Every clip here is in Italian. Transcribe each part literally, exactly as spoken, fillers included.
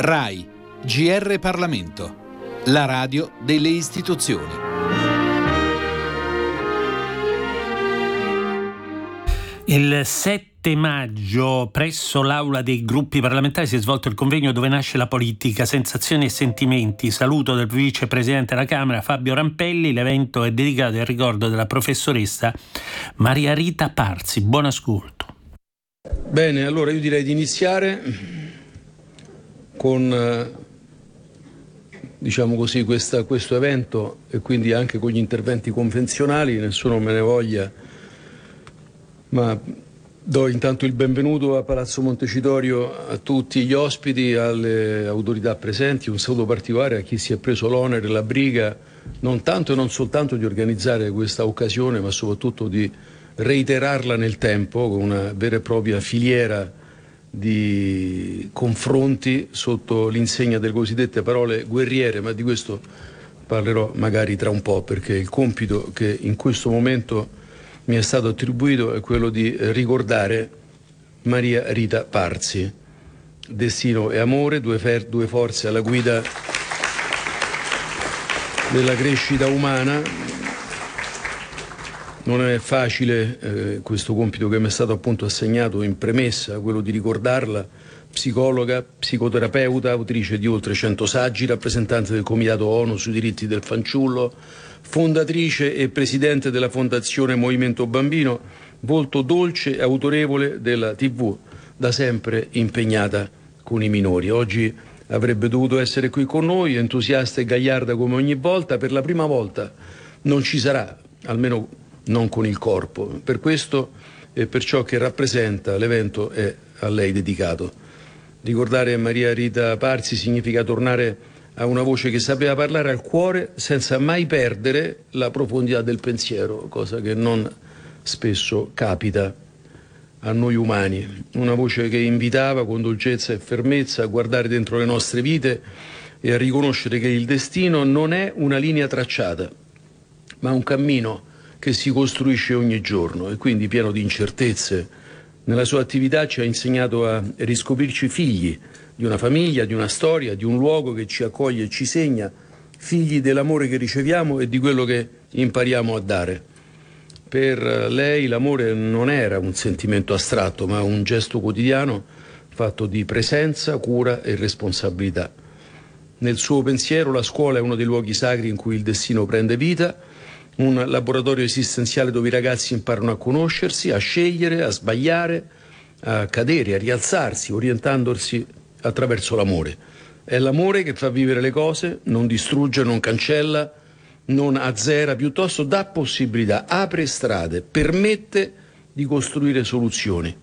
RAI, G R Parlamento, la radio delle istituzioni. Il sette maggio presso l'Aula dei gruppi parlamentari si è svolto il convegno Dove nasce la politica, sensazioni e sentimenti. Saluto del vicepresidente della Camera Fabio Rampelli. L'evento è dedicato al ricordo della professoressa Maria Rita Parzi. Buon ascolto. Bene, allora io direi di iniziare con diciamo così questa, questo evento e quindi anche con gli interventi convenzionali. Nessuno me ne voglia, ma do intanto il benvenuto a Palazzo Montecitorio a tutti gli ospiti, alle autorità presenti, un saluto particolare a chi si è preso l'onere e la briga non tanto e non soltanto di organizzare questa occasione, ma soprattutto di reiterarla nel tempo con una vera e propria filiera di confronti sotto l'insegna delle cosiddette parole guerriere, ma di questo parlerò magari tra un po', perché il compito che in questo momento mi è stato attribuito è quello di ricordare Maria Rita Parzi. Destino e amore, due, fer- due forze alla guida della crescita umana. Non è facile eh, questo compito che mi è stato appunto assegnato in premessa, quello di ricordarla, psicologa, psicoterapeuta, autrice di oltre cento saggi, rappresentante del Comitato ONU sui diritti del fanciullo, fondatrice e presidente della Fondazione Movimento Bambino, volto dolce e autorevole della tivù, da sempre impegnata con i minori. Oggi avrebbe dovuto essere qui con noi, entusiasta e gagliarda come ogni volta. Per la prima volta non ci sarà, almeno non con il corpo. Per questo e per ciò che rappresenta l'evento è a lei dedicato. Ricordare Maria Rita Parzi significa tornare a una voce che sapeva parlare al cuore senza mai perdere la profondità del pensiero, cosa che non spesso capita a noi umani. Una voce che invitava con dolcezza e fermezza a guardare dentro le nostre vite e a riconoscere che il destino non è una linea tracciata, ma un cammino che si costruisce ogni giorno e quindi pieno di incertezze. Nella sua attività ci ha insegnato a riscoprirci figli di una famiglia, di una storia, di un luogo che ci accoglie e ci segna, figli dell'amore che riceviamo e di quello che impariamo a dare. Per lei l'amore non era un sentimento astratto, ma un gesto quotidiano fatto di presenza, cura e responsabilità. Nel suo pensiero la scuola è uno dei luoghi sacri in cui il destino prende vita, un laboratorio esistenziale dove i ragazzi imparano a conoscersi, a scegliere, a sbagliare, a cadere, a rialzarsi, orientandosi attraverso l'amore. È l'amore che fa vivere le cose, non distrugge, non cancella, non azzera, piuttosto dà possibilità, apre strade, permette di costruire soluzioni,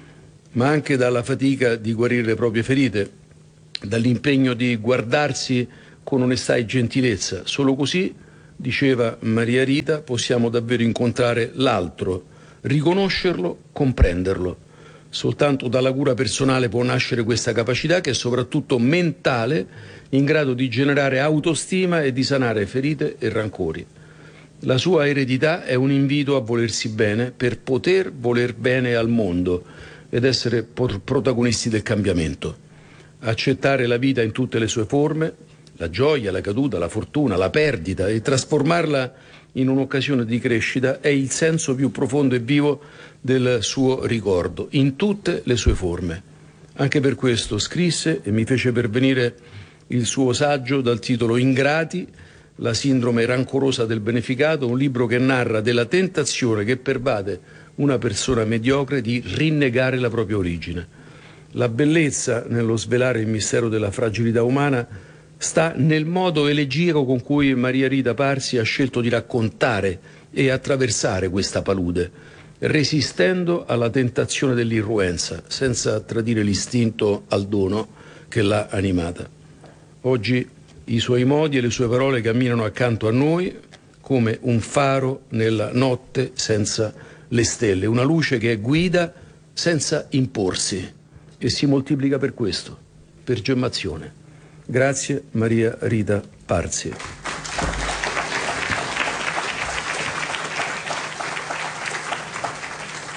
ma anche dalla fatica di guarire le proprie ferite, dall'impegno di guardarsi con onestà e gentilezza. Solo così, diceva Maria Rita, possiamo davvero incontrare l'altro, riconoscerlo, comprenderlo. Soltanto dalla cura personale può nascere questa capacità, che è soprattutto mentale, in grado di generare autostima e di sanare ferite e rancori. La sua eredità è un invito a volersi bene per poter voler bene al mondo ed essere protagonisti del cambiamento. Accettare la vita in tutte le sue forme, la gioia, la caduta, la fortuna, la perdita, e trasformarla in un'occasione di crescita è il senso più profondo e vivo del suo ricordo, in tutte le sue forme. Anche per questo scrisse e mi fece pervenire il suo saggio dal titolo Ingrati, la sindrome rancorosa del beneficato, un libro che narra della tentazione che pervade una persona mediocre di rinnegare la propria origine. La bellezza nello svelare il mistero della fragilità umana sta nel modo elegiaco con cui Maria Rita Parzi ha scelto di raccontare e attraversare questa palude, resistendo alla tentazione dell'irruenza, senza tradire l'istinto al dono che l'ha animata. Oggi i suoi modi e le sue parole camminano accanto a noi come un faro nella notte senza le stelle, una luce che guida senza imporsi e si moltiplica per questo, per gemmazione. Grazie Maria Rita Parzi.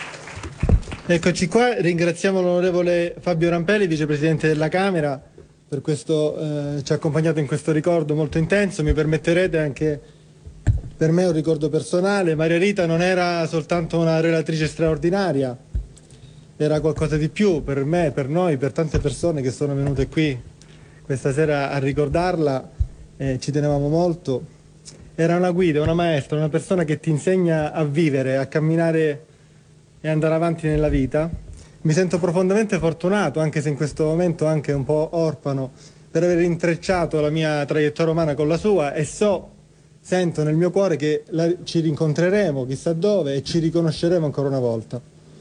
Eccoci qua, ringraziamo l'onorevole Fabio Rampelli, vicepresidente della Camera, per questo, eh, ci ha accompagnato in questo ricordo molto intenso. Mi permetterete anche per me un ricordo personale. Maria Rita non era soltanto una relatrice straordinaria, era qualcosa di più per me, per noi, per tante persone che sono venute qui questa sera a ricordarla, eh, ci tenevamo molto. Era una guida, una maestra, una persona che ti insegna a vivere, a camminare e andare avanti nella vita. Mi sento profondamente fortunato, anche se in questo momento anche un po' orfano, per aver intrecciato la mia traiettoria umana con la sua, e so, sento nel mio cuore che la, ci rincontreremo chissà dove e ci riconosceremo ancora una volta.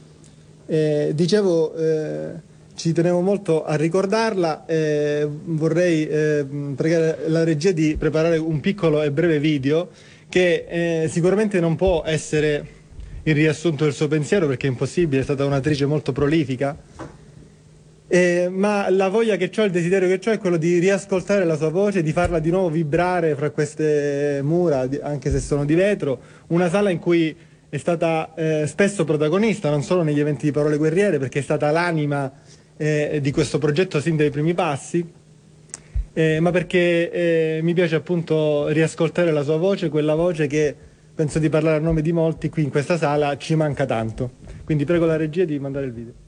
Eh, dicevo, eh, ci tenevo molto a ricordarla. Eh, vorrei eh, pregare la regia di preparare un piccolo e breve video che eh, sicuramente non può essere il riassunto del suo pensiero, perché è impossibile, è stata un'attrice molto prolifica, eh, ma la voglia che ho, il desiderio che ho è quello di riascoltare la sua voce, di farla di nuovo vibrare fra queste mura, anche se sono di vetro, una sala in cui è stata eh, spesso protagonista, non solo negli eventi di Parole Guerriere, perché è stata l'anima eh, di questo progetto sin dai primi passi, eh, ma perché eh, mi piace appunto riascoltare la sua voce, quella voce che, penso di parlare a nome di molti qui in questa sala, ci manca tanto. Quindi prego la regia di mandare il video.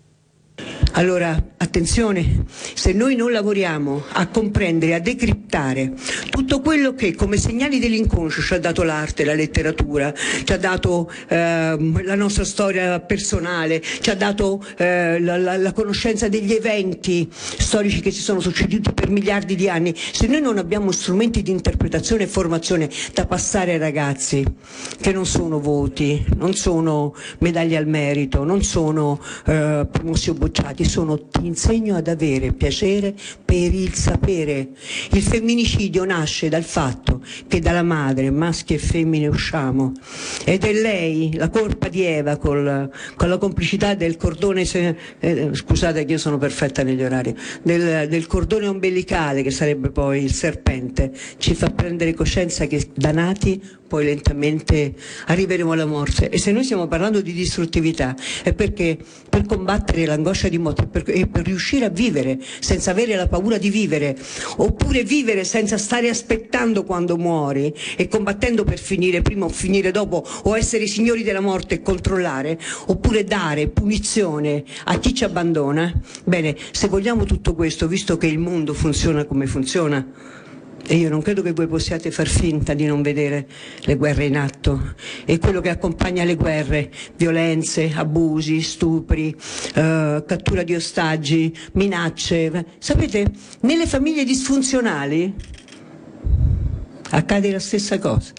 Allora, attenzione, se noi non lavoriamo a comprendere, a decriptare tutto quello che come segnali dell'inconscio ci ha dato l'arte, la letteratura, ci ha dato eh, la nostra storia personale, ci ha dato eh, la, la, la conoscenza degli eventi storici che si sono succeduti per miliardi di anni, se noi non abbiamo strumenti di interpretazione e formazione da passare ai ragazzi, che non sono voti, non sono medaglie al merito, non sono eh, promossi o bocciati, sono ti insegno ad avere piacere per il sapere. Il femminicidio nasce dal fatto che dalla madre maschi e femmine usciamo, ed è lei, la colpa di Eva, col, con la complicità del cordone, se, eh, scusate che io sono perfetta negli orari, del, del cordone ombelicale, che sarebbe poi il serpente, ci fa prendere coscienza che da nati poi lentamente arriveremo alla morte. E se noi stiamo parlando di distruttività è perché per combattere l'angoscia di morte, per, e per riuscire a vivere senza avere la paura di vivere, oppure vivere senza stare aspettando quando muori e combattendo per finire prima o finire dopo, o essere signori della morte e controllare, oppure dare punizione a chi ci abbandona. Bene, se vogliamo tutto questo, visto che il mondo funziona come funziona, e io non credo che voi possiate far finta di non vedere le guerre in atto e quello che accompagna le guerre: violenze, abusi, stupri, eh, cattura di ostaggi, minacce. Sapete, nelle famiglie disfunzionali accade la stessa cosa.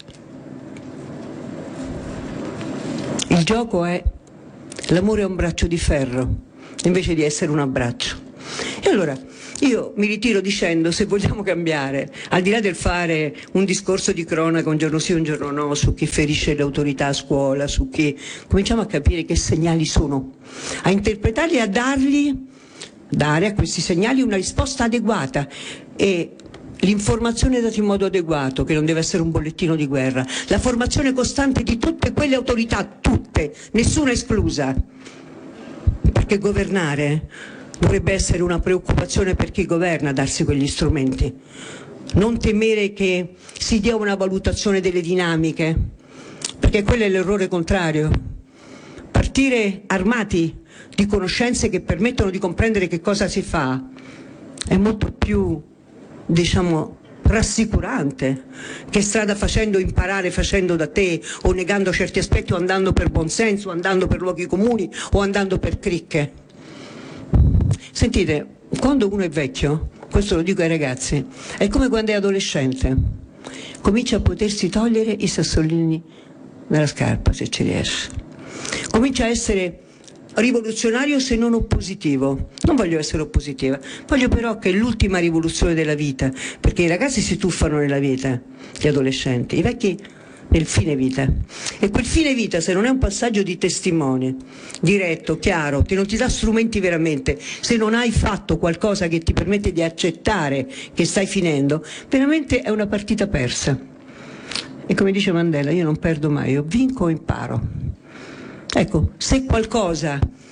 Il gioco è: l'amore è un braccio di ferro invece di essere un abbraccio. E allora io mi ritiro dicendo, se vogliamo cambiare, al di là del fare un discorso di cronaca un giorno sì un giorno no su chi ferisce le autorità a scuola, su chi, cominciamo a capire che segnali sono, a interpretarli e a dargli, dare a questi segnali una risposta adeguata, e l'informazione data in modo adeguato, che non deve essere un bollettino di guerra, la formazione costante di tutte quelle autorità, tutte, nessuna esclusa, perché governare dovrebbe essere una preoccupazione per chi governa, darsi quegli strumenti. Non temere che si dia una valutazione delle dinamiche, perché quello è l'errore contrario. Partire armati di conoscenze che permettono di comprendere che cosa si fa è molto più, diciamo, rassicurante che strada facendo, imparare facendo da te, o negando certi aspetti, o andando per buonsenso, o andando per luoghi comuni, o andando per cricche. Sentite, quando uno è vecchio, questo lo dico ai ragazzi, è come quando è adolescente, comincia a potersi togliere i sassolini dalla scarpa, se ci riesce, comincia a essere rivoluzionario se non oppositivo. Non voglio essere oppositiva, voglio però che è l'ultima rivoluzione della vita, perché i ragazzi si tuffano nella vita, gli adolescenti, i vecchi nel fine vita, e quel fine vita, se non è un passaggio di testimone diretto, chiaro, che non ti dà strumenti veramente, se non hai fatto qualcosa che ti permette di accettare che stai finendo, veramente è una partita persa. E come dice Mandela, io non perdo mai, io vinco o imparo. Ecco, se qualcosa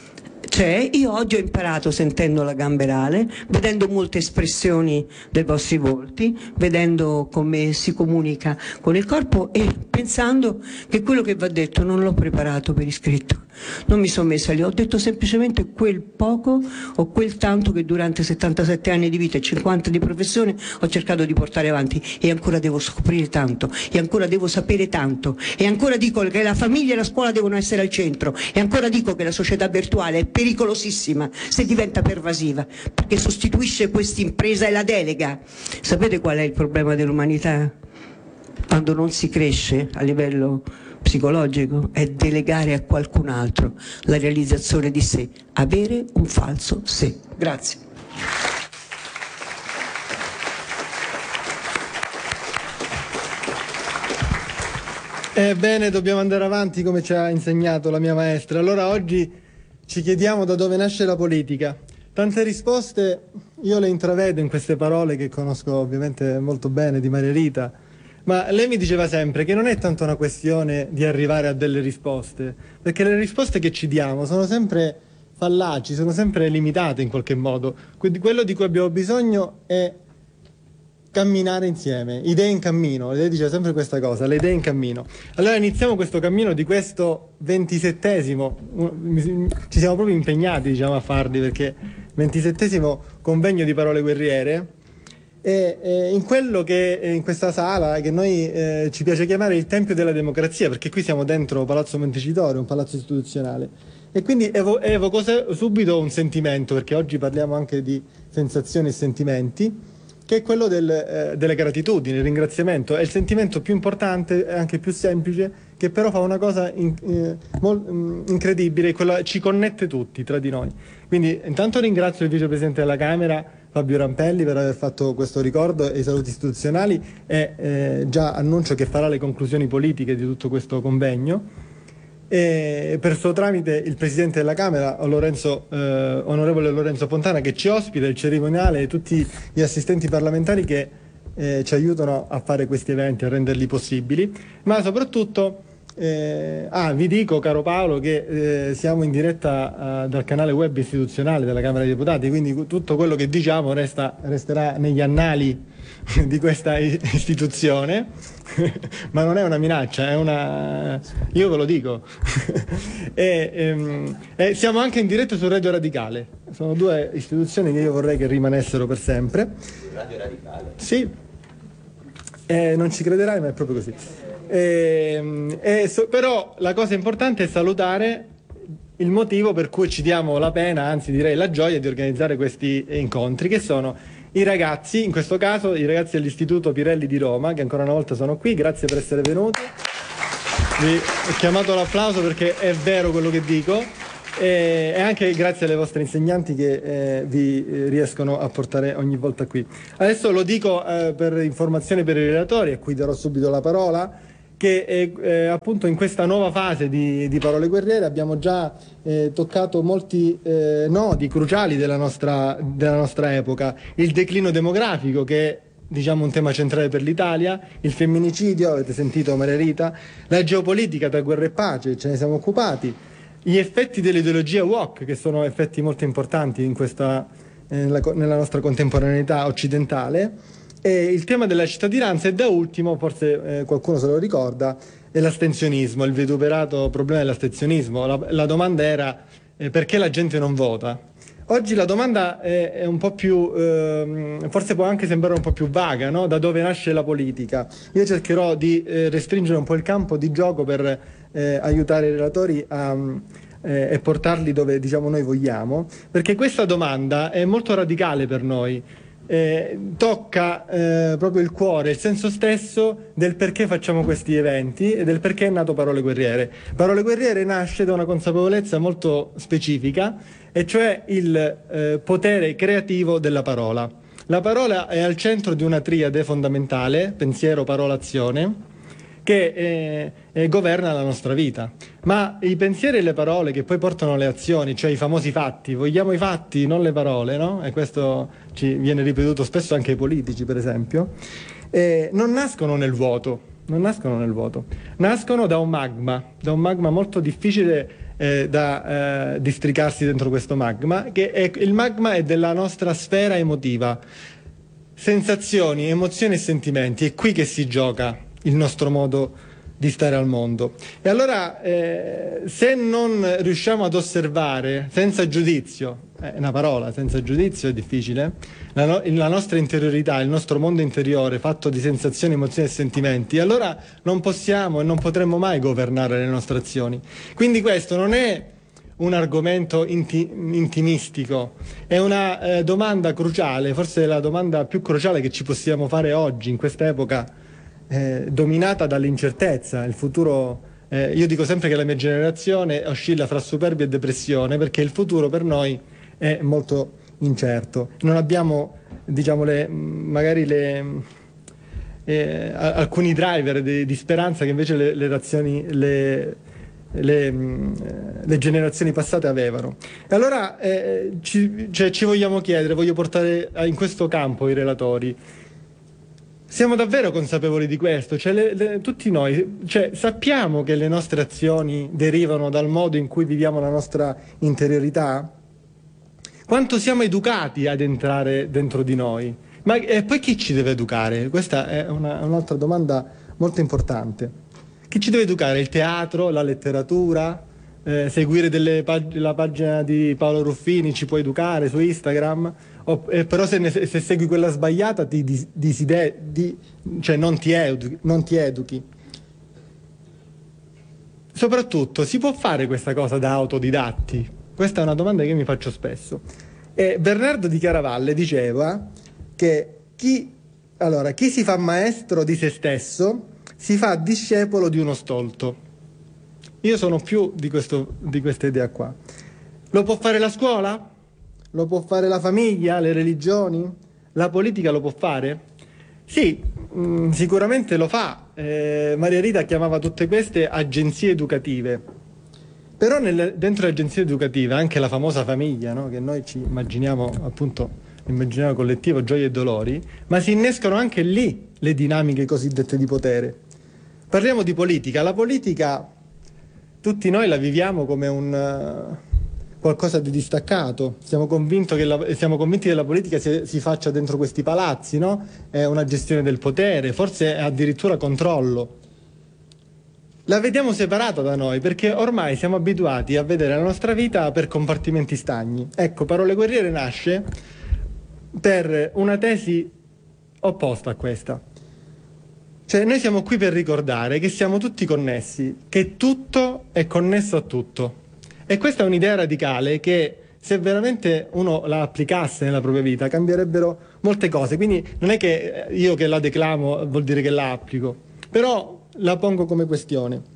c'è. Io oggi ho imparato sentendo la gamberale, vedendo molte espressioni dei vostri volti, vedendo come si comunica con il corpo e pensando che quello che va detto non l'ho preparato per iscritto. Non mi sono messa lì, ho detto semplicemente quel poco o quel tanto che durante settantasette anni di vita e cinquanta di professione ho cercato di portare avanti, e ancora devo scoprire tanto, e ancora devo sapere tanto, e ancora dico che la famiglia e la scuola devono essere al centro, e ancora dico che la società virtuale è pericolosissima se diventa pervasiva, perché sostituisce quest'impresa e la delega. Sapete qual è il problema dell'umanità? Quando non si cresce a livello psicologico è delegare a qualcun altro la realizzazione di sé, avere un falso sé. Grazie. Ebbene, dobbiamo andare avanti come ci ha insegnato la mia maestra. Allora oggi ci chiediamo da dove nasce la politica. Tante risposte io le intravedo in queste parole che conosco ovviamente molto bene di Maria Rita. Ma lei mi diceva sempre che non è tanto una questione di arrivare a delle risposte, perché le risposte che ci diamo sono sempre fallaci, sono sempre limitate in qualche modo. Quindi quello di cui abbiamo bisogno è camminare insieme, idee in cammino. Lei dice sempre questa cosa, le idee in cammino. Allora iniziamo questo cammino di questo ventisettesimo, ci siamo proprio impegnati, diciamo, a farli, perché ventisettesimo convegno di parole guerriere. E, e in quello che in questa sala che noi eh, ci piace chiamare il Tempio della Democrazia, perché qui siamo dentro Palazzo Montecitorio, un palazzo istituzionale, e quindi evo, evoco subito un sentimento, perché oggi parliamo anche di sensazioni e sentimenti, che è quello del, eh, delle gratitudini, il ringraziamento. È il sentimento più importante e anche più semplice, che però fa una cosa in, eh, mol, incredibile, quella, ci connette tutti tra di noi. Quindi intanto ringrazio il vicepresidente della Camera Fabio Rampelli per aver fatto questo ricordo e i saluti istituzionali, e eh, già annuncio che farà le conclusioni politiche di tutto questo convegno. E per suo tramite il Presidente della Camera, Lorenzo, eh, onorevole Lorenzo Fontana, che ci ospita, il cerimoniale e tutti gli assistenti parlamentari che eh, ci aiutano a fare questi eventi, a renderli possibili, ma soprattutto eh, ah, vi dico, caro Paolo, che eh, siamo in diretta eh, dal canale web istituzionale della Camera dei Deputati, quindi tutto quello che diciamo resta, resterà negli annali di questa istituzione, ma non è una minaccia, è una... io ve lo dico. e, ehm, e siamo anche in diretta su Radio Radicale, sono due istituzioni che io vorrei che rimanessero per sempre. Radio Radicale? Sì, eh, non ci crederai, ma è proprio così. E, e so, però la cosa importante è salutare il motivo per cui ci diamo la pena, anzi direi la gioia, di organizzare questi incontri, che sono i ragazzi, in questo caso i ragazzi dell'Istituto Pirelli di Roma, che ancora una volta sono qui. Grazie per essere venuti. Vi ho chiamato l'applauso perché è vero quello che dico, e, e anche grazie alle vostre insegnanti che eh, vi eh, riescono a portare ogni volta qui. Adesso lo dico eh, per informazione per i relatori, a cui darò subito la parola, che eh, eh, appunto in questa nuova fase di, di Parole Guerriere abbiamo già eh, toccato molti eh, nodi cruciali della nostra, della nostra epoca. Il declino demografico, che è, diciamo, un tema centrale per l'Italia, il femminicidio, avete sentito Maria Rita, la geopolitica tra guerra e pace, ce ne siamo occupati, gli effetti dell'ideologia woke, che sono effetti molto importanti in questa, eh, nella, nella nostra contemporaneità occidentale, e il tema della cittadinanza, e da ultimo, forse eh, qualcuno se lo ricorda, è l'astensionismo, il vituperato problema dell'astensionismo. La, la domanda era eh, perché la gente non vota? Oggi la domanda è, è un po' più, eh, forse può anche sembrare un po' più vaga, no? Da dove nasce la politica? Io cercherò di eh, restringere un po' il campo di gioco per eh, aiutare i relatori a... Eh, e portarli dove, diciamo, noi vogliamo, perché questa domanda è molto radicale per noi. Eh, tocca eh, proprio il cuore, il senso stesso del perché facciamo questi eventi e del perché è nato Parole Guerriere. Parole Guerriere nasce da una consapevolezza molto specifica, e cioè il eh, potere creativo della parola. La parola è al centro di una triade fondamentale, pensiero, parola, azione, che eh, eh, governa la nostra vita. Ma i pensieri e le parole che poi portano alle azioni, cioè i famosi fatti, vogliamo i fatti, non le parole, no? E questo ci viene ripetuto spesso anche ai politici, per esempio, eh, non nascono nel vuoto, non nascono nel vuoto, nascono da un magma, da un magma molto difficile eh, da eh, districarsi dentro questo magma, che è, il magma è della nostra sfera emotiva. Sensazioni, emozioni e sentimenti, è qui che si gioca il nostro modo di stare al mondo. E allora eh, se non riusciamo ad osservare senza giudizio, è una parola, senza giudizio è difficile, la, no- la nostra interiorità, il nostro mondo interiore fatto di sensazioni, emozioni e sentimenti, allora non possiamo e non potremmo mai governare le nostre azioni. Quindi questo non è un argomento inti- intimistico, è una eh, domanda cruciale, forse è la domanda più cruciale che ci possiamo fare oggi, in questa epoca eh, dominata dall'incertezza. Il futuro, eh, io dico sempre che la mia generazione oscilla fra superbia e depressione, perché il futuro per noi è molto incerto. Non abbiamo, diciamo, le, magari le, eh, alcuni driver di, di speranza che invece le, le razioni... Le, Le, le generazioni passate avevano. E allora eh, ci, cioè, ci vogliamo chiedere, voglio portare in questo campo i relatori, siamo davvero consapevoli di questo? Cioè, le, le, tutti noi, cioè, sappiamo che le nostre azioni derivano dal modo in cui viviamo la nostra interiorità? Quanto siamo educati ad entrare dentro di noi? Ma e poi chi ci deve educare? Questa è una, un'altra domanda molto importante. Chi ci deve educare? Il teatro, la letteratura, eh, seguire delle pag- la pagina di Paolo Ruffini ci può educare su Instagram, o, eh, però se, ne, se segui quella sbagliata ti, di, diside- di, cioè non ti, edu- non ti educhi. Soprattutto, si può fare questa cosa da autodidatti? Questa è una domanda che io mi faccio spesso. E Bernardo di Chiaravalle diceva che chi, allora, chi si fa maestro di se stesso si fa discepolo di uno stolto. Io sono più di, questo, di questa idea qua. Lo può fare la scuola? Lo può fare la famiglia, le religioni? La politica lo può fare? Sì, mh, sicuramente lo fa. Eh, Maria Rita chiamava tutte queste agenzie educative. Però nel, dentro le agenzie educative, anche la famosa famiglia, no? Che noi ci immaginiamo, appunto, immaginiamo collettivo, gioie e dolori, ma si innescano anche lì le dinamiche cosiddette di potere. Parliamo di politica. La politica, tutti noi la viviamo come un uh, qualcosa di distaccato. Siamo, convinto che la, siamo convinti che la politica si, si faccia dentro questi palazzi, no? È una gestione del potere, forse è addirittura controllo. La vediamo separata da noi, perché ormai siamo abituati a vedere la nostra vita per compartimenti stagni. Ecco, Parole Guerriere nasce per una tesi opposta a questa. Cioè, noi siamo qui per ricordare che siamo tutti connessi, che tutto è connesso a tutto. E questa è un'idea radicale che, se veramente uno la applicasse nella propria vita, cambierebbero molte cose. Quindi non è che io che la declamo vuol dire che la applico, però la pongo come questione.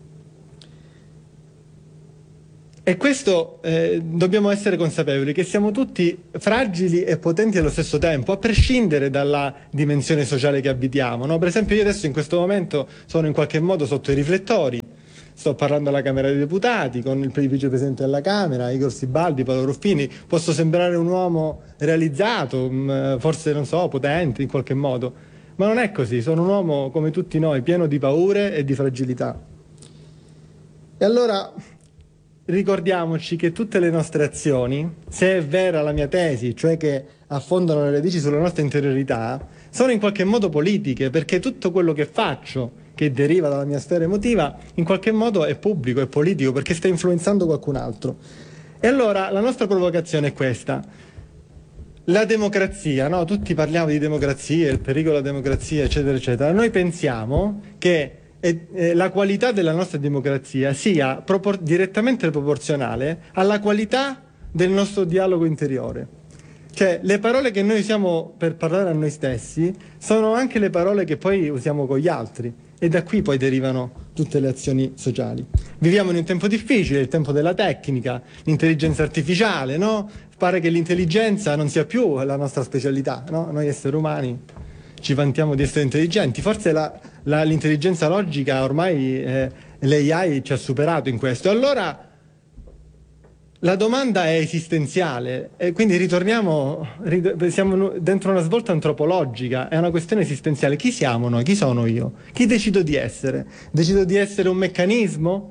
E questo eh, dobbiamo essere consapevoli che siamo tutti fragili e potenti allo stesso tempo, a prescindere dalla dimensione sociale che abitiamo, no? Per esempio, io adesso in questo momento sono in qualche modo sotto i riflettori, sto parlando alla Camera dei Deputati con il vicepresidente della Camera, Igor Sibaldi, Paolo Ruffini, posso sembrare un uomo realizzato, mh, forse non so, potente in qualche modo, ma non è così, sono un uomo come tutti noi, pieno di paure e di fragilità. E allora ricordiamoci che tutte le nostre azioni, se è vera la mia tesi, cioè che affondano le radici sulla nostra interiorità, sono in qualche modo politiche, perché tutto quello che faccio, che deriva dalla mia sfera emotiva, in qualche modo è pubblico, è politico, perché sta influenzando qualcun altro. E allora la nostra provocazione è questa. La democrazia, no? Tutti parliamo di democrazia, il pericolo della democrazia, eccetera, eccetera. Noi pensiamo che E, eh, la qualità della nostra democrazia sia propor- direttamente proporzionale alla qualità del nostro dialogo interiore. Cioè, le parole che noi usiamo per parlare a noi stessi sono anche le parole che poi usiamo con gli altri, e da qui poi derivano tutte le azioni sociali. Viviamo in un tempo difficile, il tempo della tecnica, l'intelligenza artificiale, no? Pare che l'intelligenza non sia più la nostra specialità, no? Noi esseri umani ci vantiamo di essere intelligenti, forse la, la, l'intelligenza logica ormai eh, l'A I ci ha superato in questo. Allora la domanda è esistenziale e quindi ritorniamo, siamo dentro una svolta antropologica, è una questione esistenziale. Chi siamo noi? Chi sono io? Chi decido di essere? Decido di essere un meccanismo?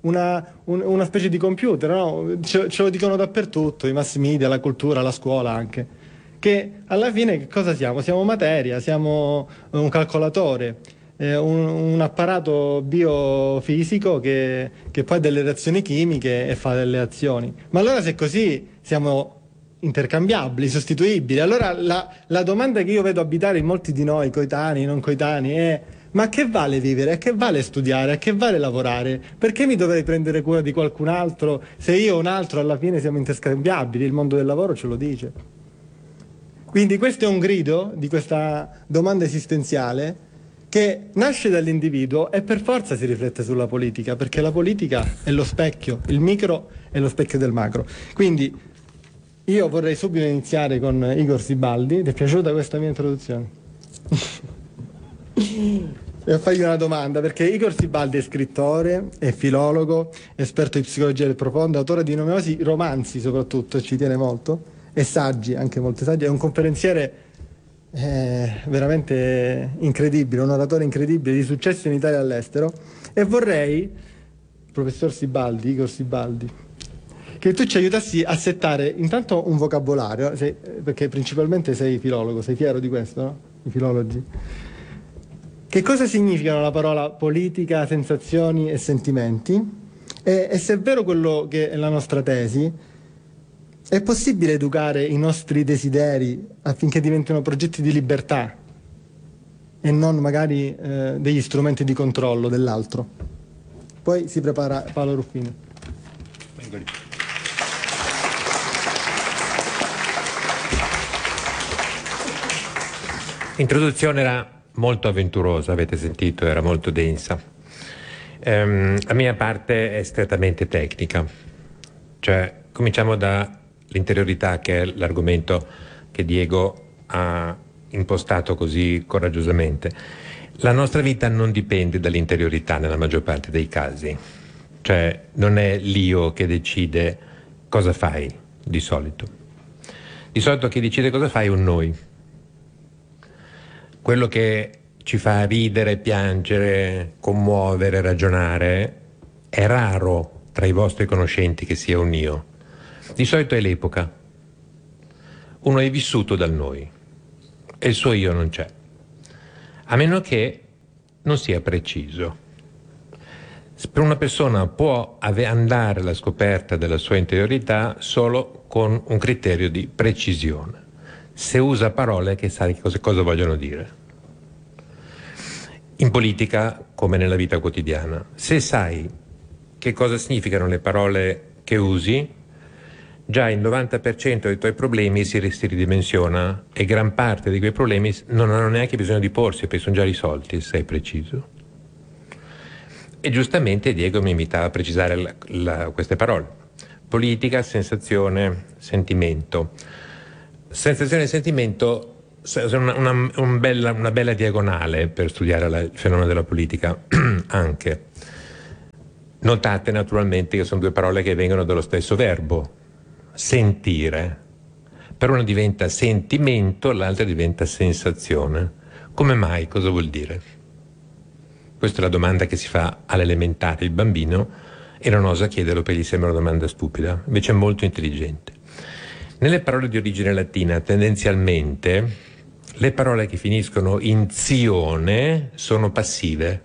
una, un, una specie di computer, no? Ce, ce lo dicono dappertutto, i mass media, la cultura, la scuola anche, che alla fine che cosa siamo? Siamo materia, siamo un calcolatore, eh, un, un apparato biofisico che, che poi ha delle reazioni chimiche e fa delle azioni. Ma allora se è così siamo intercambiabili, sostituibili. Allora la, la domanda che io vedo abitare in molti di noi, coetanei, non coetanei, è: ma a che vale vivere? A che vale studiare? A che vale lavorare? Perché mi dovrei prendere cura di qualcun altro se io e un altro alla fine siamo interscambiabili? Il mondo del lavoro ce lo dice. Quindi questo è un grido di questa domanda esistenziale che nasce dall'individuo e per forza si riflette sulla politica, perché la politica è lo specchio, il micro è lo specchio del macro. Quindi io vorrei subito iniziare con Igor Sibaldi. Ti è piaciuta questa mia introduzione? E fargli una domanda, perché Igor Sibaldi è scrittore, è filologo, esperto di psicologia del profondo, autore di numerosi romanzi soprattutto, ci tiene molto, e saggi, anche molti saggi, è un conferenziere eh, veramente incredibile, un oratore incredibile, di successo in Italia e all'estero, e vorrei, professor Sibaldi, Igor Sibaldi, che tu ci aiutassi a settare intanto un vocabolario, sei, perché principalmente sei filologo, sei fiero di questo, no? I filologi. Che cosa significano la parola politica, sensazioni e sentimenti? E, e se è vero quello che è la nostra tesi, è possibile educare i nostri desideri affinché diventino progetti di libertà e non magari eh, degli strumenti di controllo dell'altro? Poi si prepara Paolo Ruffini. Vengo lì. L'introduzione era molto avventurosa, avete sentito, era molto densa. Ehm, la mia parte è strettamente tecnica, cioè cominciamo dall'interiorità, che è l'argomento che Diego ha impostato così coraggiosamente. La nostra vita non dipende dall'interiorità nella maggior parte dei casi, cioè non è l'io che decide cosa fai di solito. Di solito chi decide cosa fai è un noi. Quello che ci fa ridere, piangere, commuovere, ragionare, è raro tra i vostri conoscenti che sia un io. Di solito è l'epoca. Uno è vissuto dal noi e il suo io non c'è. A meno che non sia preciso. Per una persona può andare alla scoperta della sua interiorità solo con un criterio di precisione. Se usa parole che sa cosa, cosa vogliono dire. In politica, come nella vita quotidiana, se sai che cosa significano le parole che usi, già il novanta per cento dei tuoi problemi si, si ridimensiona e gran parte di quei problemi non hanno neanche bisogno di porsi, perché sono già risolti, se sei preciso. E giustamente Diego mi invitava a precisare la, la, queste parole. Politica, sensazione, sentimento. Sensazione e sentimento sono una, una, un bella, una bella diagonale per studiare la, il fenomeno della politica anche. Notate naturalmente che sono due parole che vengono dallo stesso verbo, sentire. Per una diventa sentimento, l'altra diventa sensazione. Come mai? Cosa vuol dire? Questa è la domanda che si fa all'elementare il bambino e non osa chiederlo perché gli sembra una domanda stupida, invece è molto intelligente. Nelle parole di origine latina, tendenzialmente, le parole che finiscono in zione sono passive.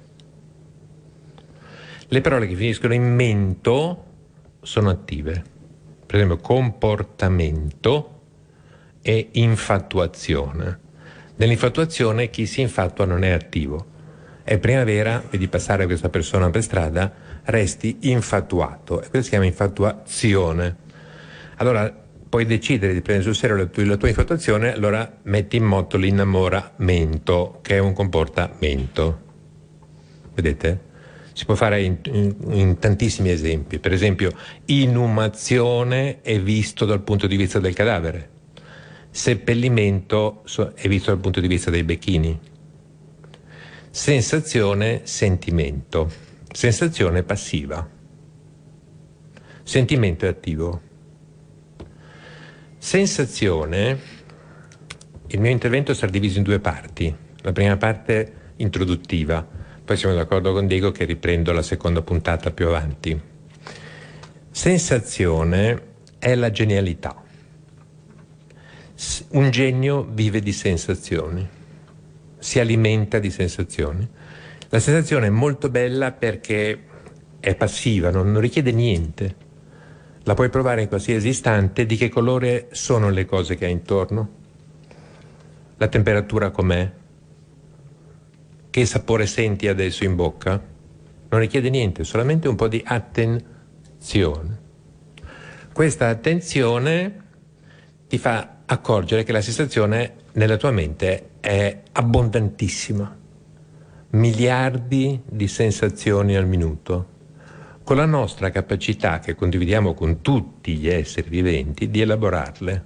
Le parole che finiscono in mento sono attive. Per esempio, comportamento e infatuazione. Nell'infatuazione chi si infatua non è attivo. È primavera, vedi passare questa persona per strada, resti infatuato. E questo si chiama infatuazione. Allora, puoi decidere di prendere sul serio la tua, la tua infatuazione, allora metti in moto l'innamoramento, che è un comportamento. Vedete? Si può fare in, in, in tantissimi esempi. Per esempio, inumazione è visto dal punto di vista del cadavere. Seppellimento è visto dal punto di vista dei becchini. Sensazione, sentimento. Sensazione passiva. Sentimento è attivo. Sensazione, il mio intervento sarà diviso in due parti. La prima parte introduttiva, poi siamo d'accordo con Diego che riprendo la seconda puntata più avanti. Sensazione è la genialità. Un genio vive di sensazioni, si alimenta di sensazioni. La sensazione è molto bella perché è passiva, non, non richiede niente. La puoi provare in qualsiasi istante. Di che colore sono le cose che hai intorno? La temperatura com'è? Che sapore senti adesso in bocca? Non richiede niente, solamente un po' di attenzione. Questa attenzione ti fa accorgere che la sensazione nella tua mente è abbondantissima. Miliardi di sensazioni al minuto, con la nostra capacità, che condividiamo con tutti gli esseri viventi, di elaborarle.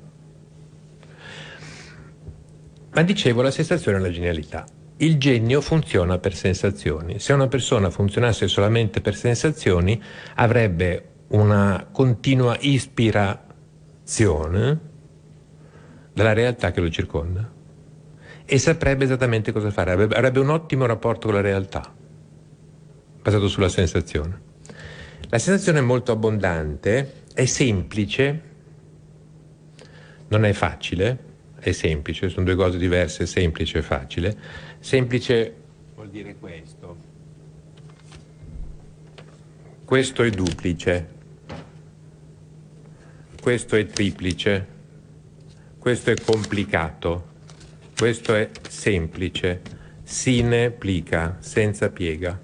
Ma dicevo, la sensazione è la genialità. Il genio funziona per sensazioni. Se una persona funzionasse solamente per sensazioni, avrebbe una continua ispirazione dalla realtà che lo circonda e saprebbe esattamente cosa fare, avrebbe, avrebbe un ottimo rapporto con la realtà, basato sulla sensazione. La sensazione è molto abbondante, è semplice, non è facile, è semplice, sono due cose diverse, semplice e facile. Semplice vuol dire questo. Questo è duplice, questo è triplice, questo è complicato, questo è semplice, sine plica, senza piega.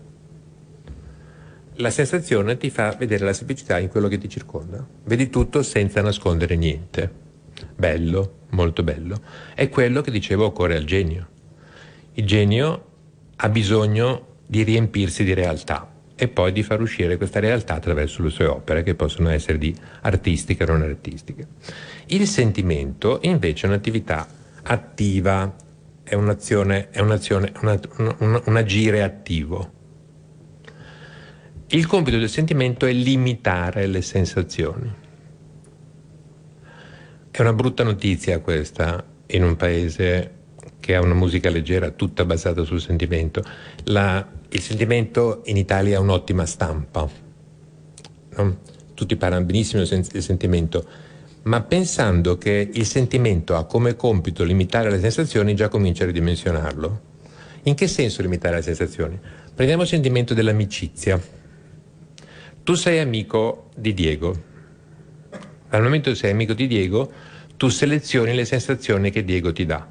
La sensazione ti fa vedere la semplicità in quello che ti circonda. Vedi tutto senza nascondere niente. Bello, molto bello. È quello che dicevo occorre al genio. Il genio ha bisogno di riempirsi di realtà e poi di far uscire questa realtà attraverso le sue opere, che possono essere di artistiche o non artistiche. Il sentimento invece è un'attività attiva, è un'azione, è un'azione, una, un, un agire attivo. Il compito del sentimento è limitare le sensazioni. È una brutta notizia questa in un paese che ha una musica leggera tutta basata sul sentimento. La, il sentimento in Italia ha un'ottima stampa, no? Tutti parlano benissimo del sentimento, ma pensando che il sentimento ha come compito limitare le sensazioni, già comincia a ridimensionarlo. In che senso limitare le sensazioni? Prendiamo il sentimento dell'amicizia. Tu sei amico di Diego. Al momento che sei amico di Diego, tu selezioni le sensazioni che Diego ti dà.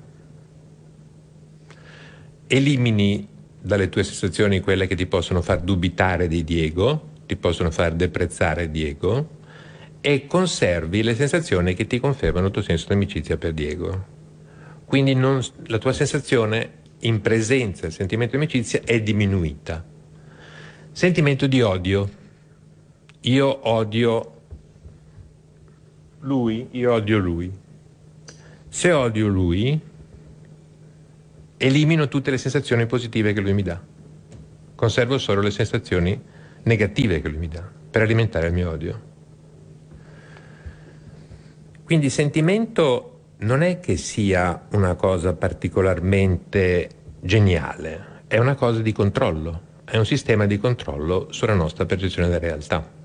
Elimini dalle tue sensazioni quelle che ti possono far dubitare di Diego, ti possono far deprezzare Diego, e conservi le sensazioni che ti confermano il tuo senso di amicizia per Diego. Quindi non, la tua sensazione in presenza del sentimento di amicizia è diminuita. Sentimento di odio. Io odio lui, io odio lui. Se odio lui, elimino tutte le sensazioni positive che lui mi dà. Conservo solo le sensazioni negative che lui mi dà per alimentare il mio odio. Quindi il sentimento non è che sia una cosa particolarmente geniale, è una cosa di controllo, è un sistema di controllo sulla nostra percezione della realtà.